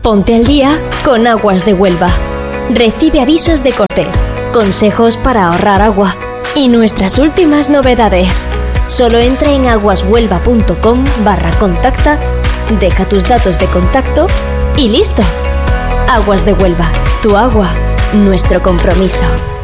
Ponte al día con Aguas de Huelva. Recibe avisos de cortes, consejos para ahorrar agua y nuestras últimas novedades. Solo entra en aguashuelva.com/contacta, deja tus datos de contacto y listo. Aguas de Huelva, tu agua, nuestro compromiso.